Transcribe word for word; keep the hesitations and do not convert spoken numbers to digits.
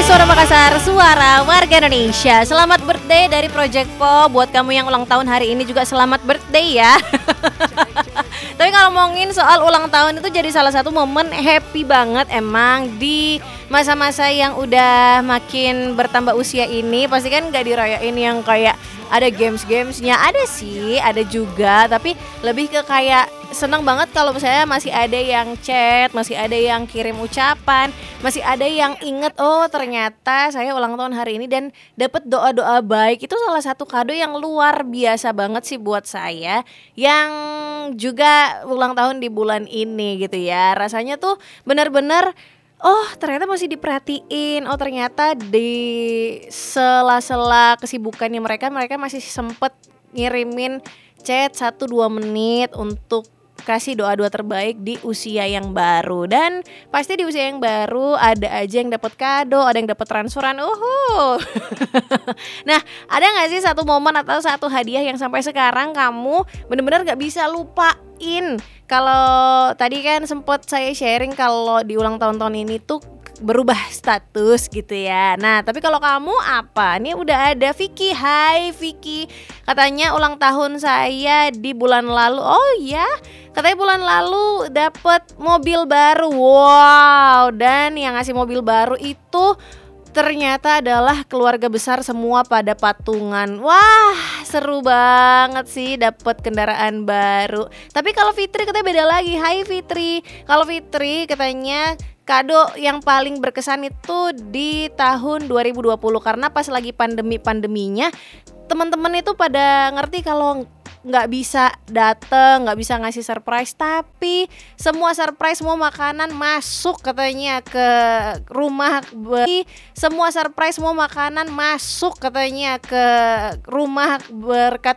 Suara Makassar, suara warga Indonesia. Selamat birthday dari Project Pop. Buat kamu yang ulang tahun hari ini juga selamat birthday ya. Tapi kalau ngomongin soal ulang tahun itu jadi salah satu momen happy banget emang di masa-masa yang udah makin bertambah usia ini. Pasti kan gak dirayain yang kayak ada games-gamesnya, ada sih, ada juga. Tapi lebih ke kayak senang banget kalau misalnya masih ada yang chat, masih ada yang kirim ucapan, masih ada yang inget, oh ternyata saya ulang tahun hari ini dan dapat doa-doa baik. Itu salah satu kado yang luar biasa banget sih buat saya yang juga ulang tahun di bulan ini gitu ya. Rasanya tuh benar-benar oh ternyata masih diperhatiin. Oh ternyata di sela-sela kesibukannya mereka Mereka masih sempet ngirimin chat satu dua menit untuk kasih doa-doa terbaik di usia yang baru. Dan pasti di usia yang baru ada aja yang dapat kado, ada yang dapat transferan. Uhuh. Nah, ada gak sih satu momen atau satu hadiah yang sampai sekarang kamu bener-bener gak bisa lupain? Kalau tadi kan sempat saya sharing kalau di ulang tahun-tahun ini tuh berubah status gitu ya. Nah tapi kalau kamu apa? Ini udah ada Vicky. Hai Vicky, katanya ulang tahun saya di bulan lalu. Oh ya, katanya bulan lalu dapet mobil baru. Wow, dan yang ngasih mobil baru itu ternyata adalah keluarga besar semua pada patungan. Wah, seru banget sih dapat kendaraan baru. Tapi kalau Fitri katanya beda lagi. Hai Fitri. Kalau Fitri katanya kado yang paling berkesan itu di tahun dua ribu dua puluh karena pas lagi pandemi-pandeminya teman-teman itu pada ngerti kalau nggak bisa dateng, nggak bisa ngasih surprise, tapi semua surprise, semua makanan masuk katanya ke rumah ber- semua surprise, semua makanan masuk katanya ke rumah berkat